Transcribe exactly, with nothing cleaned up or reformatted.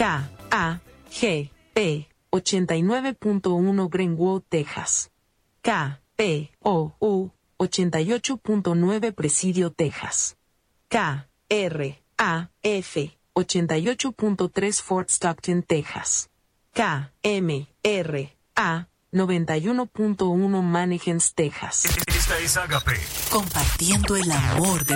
K A G P ochenta y nueve punto uno Greenwood, Texas. K P O U ochenta y ocho punto nueve Presidio, Texas. K R A F ochenta y ocho punto tres Fort Stockton, Texas. K M R A noventa y uno punto uno Mannequins, Texas. Esta es Agape. Compartiendo el amor de